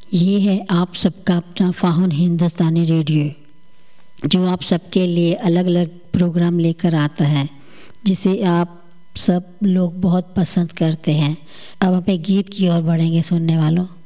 ये है आप सबका अपना फाहुन हिंदुस्तानी रेडियो, जो आप सबके लिए अलग अलग प्रोग्राम लेकर आता है, जिसे आप सब लोग बहुत पसंद करते हैं। अब हमें गीत की ओर बढ़ेंगे सुनने वालों।